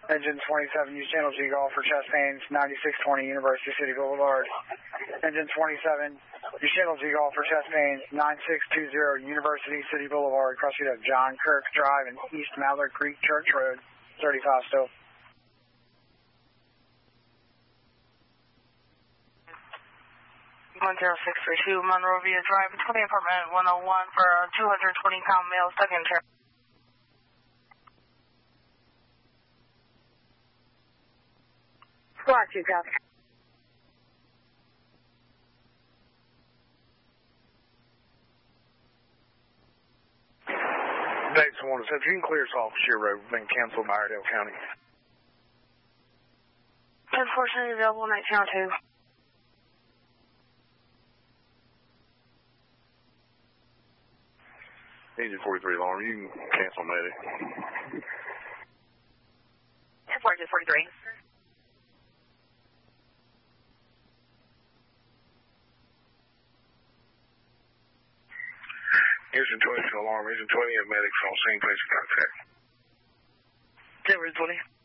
Engine 27, use channel G Golf for chest pains, 9620 University City Boulevard. Engine 27, use channel G Golf for chest pains, 9620 University City Boulevard. Cross street of John Kirk Drive and East Mallard Creek Church Road, 35 still. One 0632 Monrovia Drive, 20 apartment 101 for a 220-pound male stuck in chair. Squawk 2000. Dates 1 to 7. You can clear us off Sheer Road. We've been canceled by Iredell County. Unfortunately available 1902. Engine 43 alarm. You can cancel medic. 43. Engine 20 alarm. Engine 20 and medics on scene. Place of contact. 020.